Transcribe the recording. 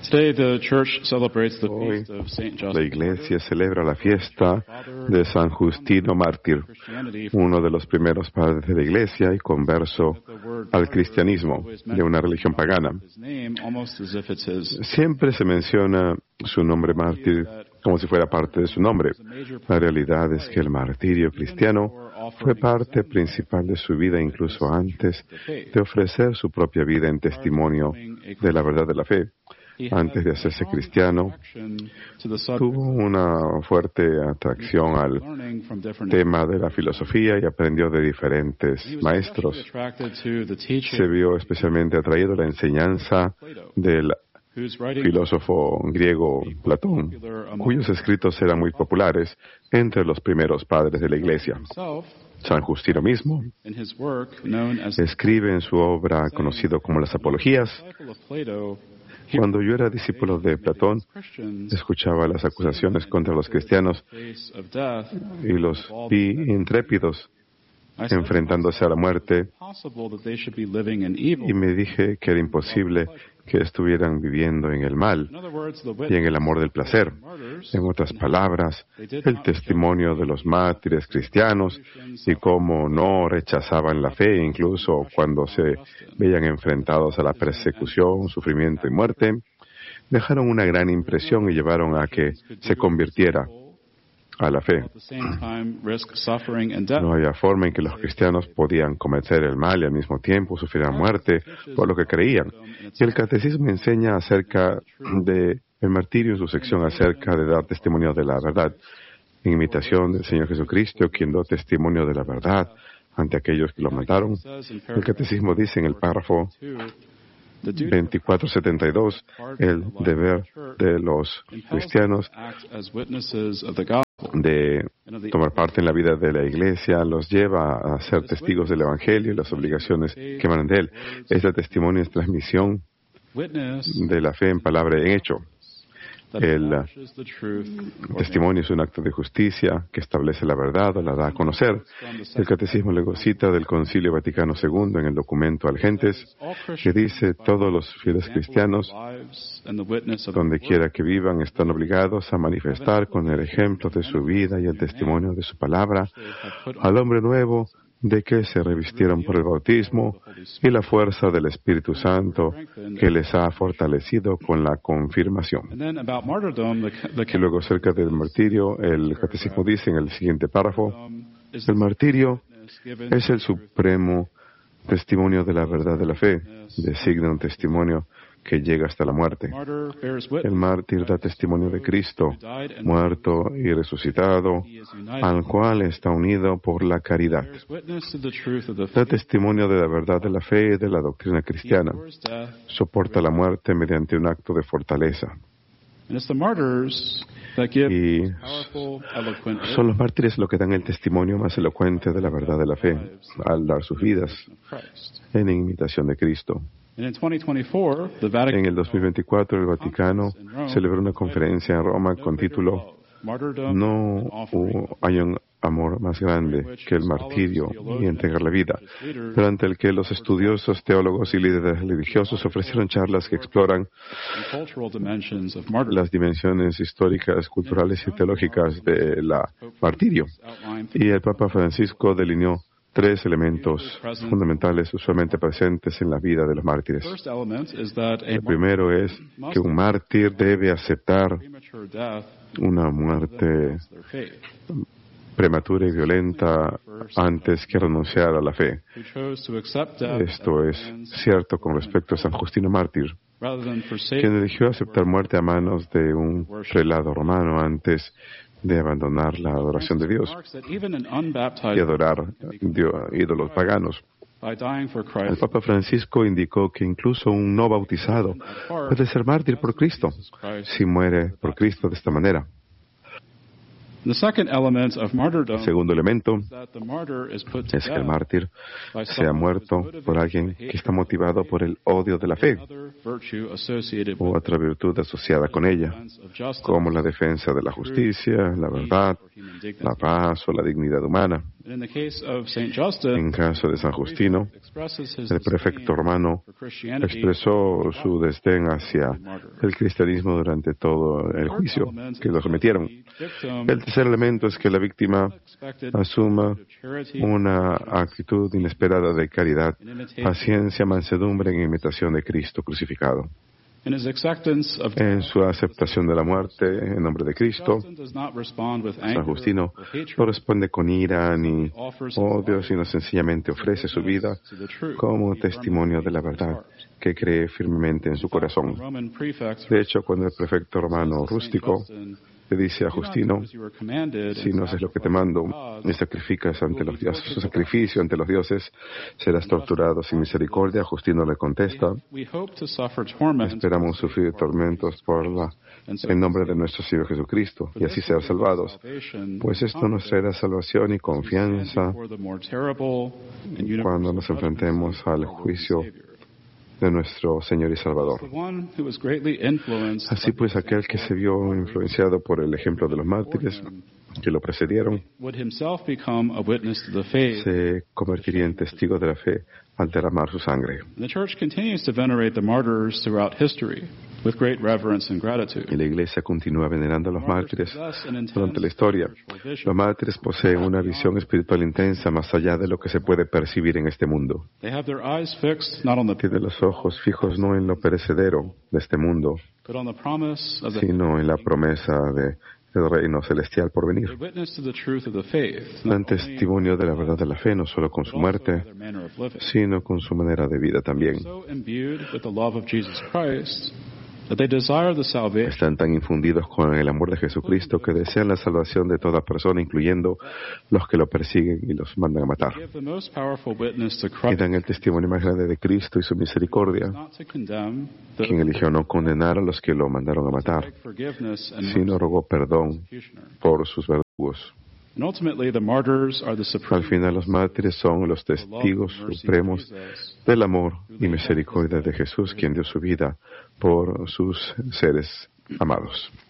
Hoy la Iglesia celebra la fiesta de San Justino Mártir, uno de los primeros padres de la Iglesia y converso al cristianismo de una religión pagana. Siempre se menciona su nombre mártir como si fuera parte de su nombre. La realidad es que el martirio cristiano fue parte principal de su vida incluso antes de ofrecer su propia vida en testimonio de la verdad de la fe. Antes de hacerse cristiano, tuvo una fuerte atracción al tema de la filosofía y aprendió de diferentes maestros. Se vio especialmente atraído a la enseñanza del filósofo griego Platón, cuyos escritos eran muy populares entre los primeros padres de la Iglesia. San Justino mismo escribe en su obra conocido como las Apologías: cuando yo era discípulo de Platón, escuchaba las acusaciones contra los cristianos y los vi intrépidos enfrentándose a la muerte, y me dije que era imposible que estuvieran viviendo en el mal y en el amor del placer. En otras palabras, el testimonio de los mártires cristianos y cómo no rechazaban la fe, incluso cuando se veían enfrentados a la persecución, sufrimiento y muerte, dejaron una gran impresión y llevaron a que se convirtiera a la fe. No había forma en que los cristianos podían cometer el mal y al mismo tiempo sufrir la muerte por lo que creían. Y el Catecismo enseña acerca de el martirio en su sección acerca de dar testimonio de la verdad, en imitación del Señor Jesucristo, quien dio testimonio de la verdad ante aquellos que lo mataron. El Catecismo dice en el párrafo 2472, el deber de los cristianos de tomar parte en la vida de la Iglesia los lleva a ser testigos del Evangelio y las obligaciones que emanan de él. Este testimonio es transmisión de la fe en palabra y en hecho. El testimonio es un acto de justicia que establece la verdad o la da a conocer. El Catecismo luego cita del Concilio Vaticano II en el documento Al Gentes, que dice: todos los fieles cristianos, donde quiera que vivan, están obligados a manifestar con el ejemplo de su vida y el testimonio de su palabra al hombre nuevo de que se revistieron por el bautismo y la fuerza del Espíritu Santo que les ha fortalecido con la confirmación. Y luego, acerca del martirio, el Catecismo dice en el siguiente párrafo: el martirio es el supremo testimonio de la verdad de la fe, designa un testimonio que llega hasta la muerte. El mártir da testimonio de Cristo, muerto y resucitado, al cual está unido por la caridad. Da testimonio de la verdad de la fe y de la doctrina cristiana. Soporta la muerte mediante un acto de fortaleza. Y son los mártires los que dan el testimonio más elocuente de la verdad de la fe, al dar sus vidas en imitación de Cristo. En el 2024, el Vaticano celebró una conferencia en Roma con título "No hay un amor más grande que el martirio y entregar la vida", durante el que los estudiosos, teólogos y líderes religiosos ofrecieron charlas que exploran las dimensiones históricas, culturales y teológicas del martirio. Y el Papa Francisco delineó 3 elementos fundamentales usualmente presentes en la vida de los mártires. El primero es que un mártir debe aceptar una muerte prematura y violenta antes que renunciar a la fe. Esto es cierto con respecto a San Justino Mártir, quien eligió aceptar muerte a manos de un prelado romano antes de abandonar la adoración de Dios y adorar ídolos paganos. El Papa Francisco indicó que incluso un no bautizado puede ser mártir por Cristo si muere por Cristo de esta manera. El segundo elemento es que el mártir sea muerto por alguien que está motivado por el odio de la fe o otra virtud asociada con ella, como la defensa de la justicia, la verdad, la paz o la dignidad humana. En caso de San Justino, el prefecto romano expresó su desdén hacia el cristianismo durante todo el juicio que lo sometieron. El tercer elemento es que la víctima asuma una actitud inesperada de caridad, paciencia, mansedumbre en imitación de Cristo crucificado. En su aceptación de la muerte en nombre de Cristo, San Justino no responde con ira ni odio, sino sencillamente ofrece su vida como testimonio de la verdad que cree firmemente en su corazón. De hecho, cuando el prefecto romano rústico le dice a Justino: si no haces lo que te mando y sacrificas ante los dioses, su sacrificio ante los dioses, serás torturado sin misericordia. Justino le contesta: esperamos sufrir tormentos en nombre de nuestro Señor Jesucristo y así ser salvados, pues esto nos traerá salvación y confianza cuando nos enfrentemos al juicio de nuestro Señor y Salvador. Así pues, aquel que se vio influenciado por el ejemplo de los mártires que lo precedieron, se convertiría en testigo de la fe al derramar su sangre. Y la Iglesia continúa venerando a los mártires durante la historia. Los mártires poseen una visión espiritual intensa más allá de lo que se puede percibir en este mundo. Tienen los ojos fijos no en lo perecedero de este mundo, sino en la promesa del reino celestial por venir. Dan testimonio de la verdad de la fe, no solo con su muerte, sino con su manera de vida también. Están tan infundidos con el amor de Jesucristo que desean la salvación de toda persona, incluyendo los que lo persiguen y los mandan a matar. Y dan el testimonio más grande de Cristo y su misericordia, quien eligió no condenar a los que lo mandaron a matar, sino rogó perdón por sus verdugos. Al final, los mártires son los testigos supremos del amor y misericordia de Jesús, quien dio su vida por sus seres amados.